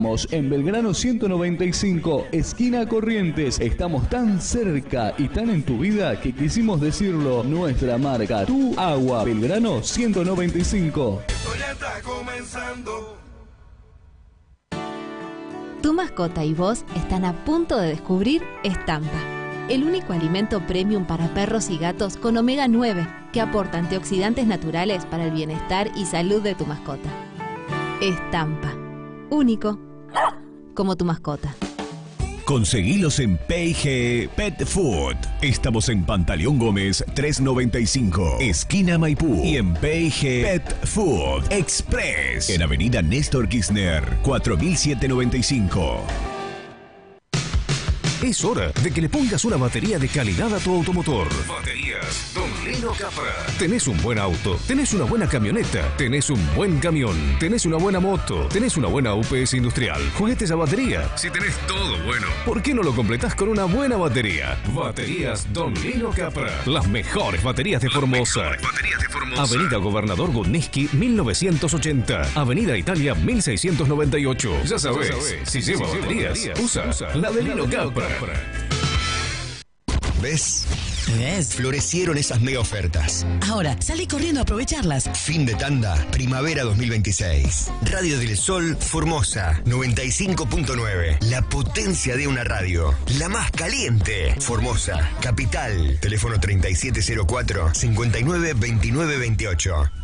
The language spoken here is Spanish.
En Belgrano 195, esquina Corrientes. Estamos tan cerca y tan en tu vida que quisimos decirlo. Nuestra marca, Tu Agua. Belgrano 195. Esto ya está comenzando. Tu mascota y vos están a punto de descubrir Estampa, el único alimento premium para perros y gatos con omega 9 que aporta antioxidantes naturales para el bienestar y salud de tu mascota. Estampa, único como tu mascota. Conseguilos en P&G Pet Food. Estamos en Pantaleón Gómez 395, esquina Maipú. Y en P&G Pet Food Express, en avenida Néstor Kirchner 4795. Es hora de que le pongas una batería de calidad a tu automotor. Baterías Don Lino Capra. Tenés un buen auto, tenés una buena camioneta, tenés un buen camión, tenés una buena moto, tenés una buena UPS industrial, juguetes a batería. Si tenés todo bueno, ¿por qué no lo completás con una buena batería? Baterías Don Lino Capra. Las mejores baterías de Formosa. Avenida Gobernador Gutniski 1980. Avenida Italia 1698. Ya sabés, si lleva baterías, usa la de Lino Capra. ¿Ves? Florecieron esas mega ofertas. Ahora, salí corriendo a aprovecharlas. Fin de tanda, primavera 2026. Radio del Sol, Formosa, 95.9. La potencia de una radio. La más caliente. Formosa, capital. Teléfono 3704-592928.